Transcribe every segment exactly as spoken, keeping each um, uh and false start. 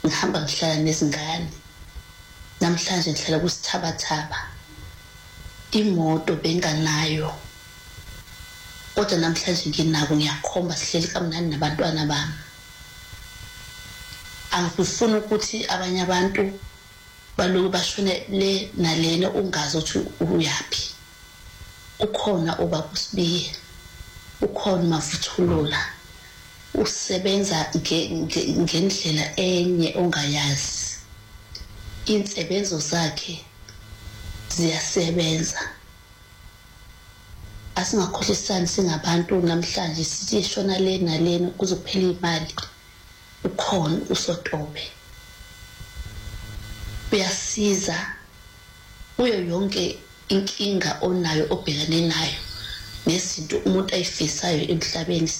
ngihamba ngihlala nezingane namhlanje ngihlala kusithabathaba imoto benganayo kodwa namhlanje nginako ngiyakhomba sihleli kamnandi nabantwana bami angifuna ukuthi abanye abantu baloku bashone le nalena ungazi ukuthi uyapi ukhona obaba uSibiye ukhona Mavuthulula usebenza ngendlela enye ongayazi insebenzo zakhe ziyasebenza asingakhohlisani singabantu namhlanje sithi shona le nalena kuzophela imali ukhona uSotobe uyasiza uyo yonke inkinga onayo obhekane nayo nezinto umuntu ayifisayo emhlabeni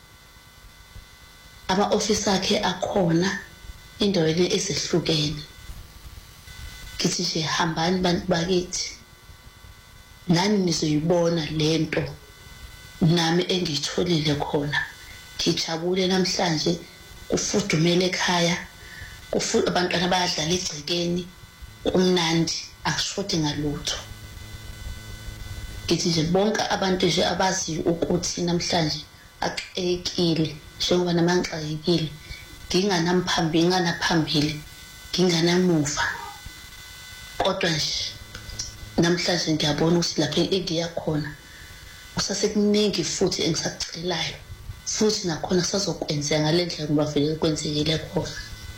ama office akhe akhona indaweni ezihlukene kithi nje hambani bantu bakithi nani nizoyibona lento nami engitholile khona ngijabule namhlanje kufudumele ekhaya kufu abantwana bayadlala igcekeni kumnandi akushoti ngalutho kithi nje bonke abantu nje abazi ukuthi namhlanje aqekile njengoba namanxayekile nginganamphambili nganaphambili nginganamuva kodwa nje namhlanje ngiyabona ukuthi lapha engiya khona usasekuningi futhi engisacelayo futhi nakhona sazokwenzeka ngalendlela ngoba vele kwenzekile khona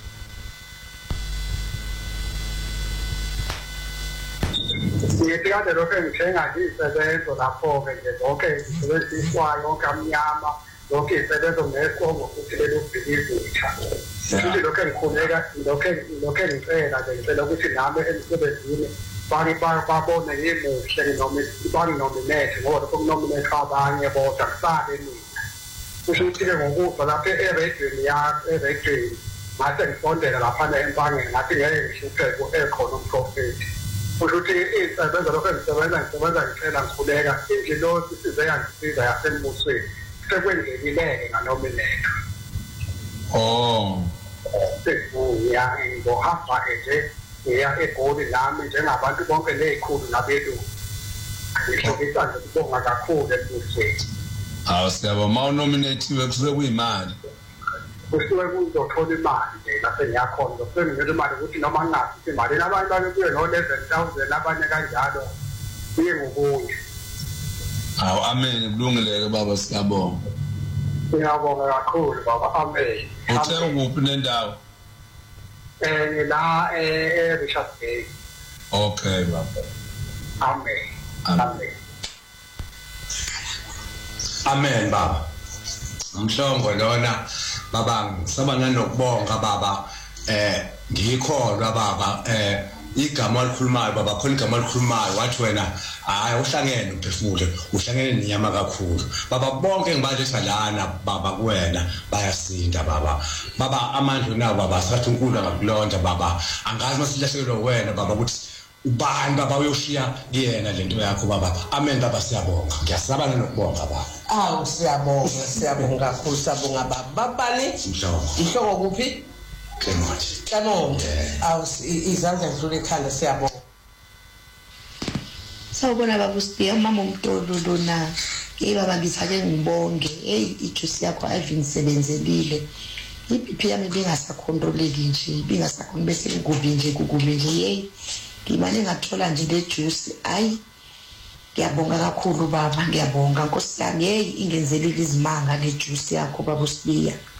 ngiyekade lokho ngithenga isebenzo lapho ke zonke isebenziswayo kamnyama lokho isebenzo ngekongo ukuthi lelo bhilizitha futhi lokho ngikhuleka lokho lokho ngicela nje ngicela ukuthi nami emsebenzini bani babone ngemuhle noma bani nominate ngoba lokho kunominate abanye bodwa kusale mina kusho ukuthi ke ngokuba lapha e-radio ya e-radio mase ngisondela lapha empangeni ngathi ngeke ngishuthe ku-ekhona umprofeti ukuthi isebenza lokho ngisebenza ngisebenza ngicela ngikhuleka indlela sisize yangisiza yasembusweni sekwenzekileke nganominate oh sekuya ngohamba nje ngiya egoli nami njengabantu bonke lezikhulu nabelungu ngishokisa nje ukubonga kakhulu embusweni awu siyabona mawunominatiwe kusuke kuyimali kusuke kuzothola imali nje lapho ngiyakhona lokho ngizwe imali ukuthi noma nginathi imali nabanye bakuye no eleven thousand abanye kanjalo kuye ngokunye awu amen kulungileke baba siyabonga ngiyabonga kakhulu baba amen uthe ukuphi nendawo eh la eh Richards Bay okay baba amen amen amen baba umhlongo lona baba ngisabana nokubonga baba eh ngikholwa baba eh igama likhulumayo baba khona igama likhulumayo wathi wena hayi uhlangene uphefumule uhlangene nenyama kakhulu baba bonke ngibaletha lana baba kuwena bayasinda baba baba amandla nawo baba sathi uNkulunkulu ngakulonda baba angazi masilahlekelwe wena baba ukuthi ubani baba uyoshiya kuyena lento yakho baba amen baba siyabonga ngiyasabana nokubonga baba awu siyabonga siyabonga kakhulu siyabonga baba babani inhloko inhloko kuphi Clement Clement awu izandla zidlule ekhanda siyabonga sawubona baba uSibiye mama uMtolo lona yebaba ngithake ngibonge hey ijuice yakho ayivingisebenzelile iBP yami bengasakhontroleki nje bengasakhona bese kugubi nje kugubi nje hey ngimane ngathola nje le juice ayi ngiyabonga kakhulu baba ngiyabonga Nkosi yami hey ingenzelile izimanga le juice yakho baba uSibiya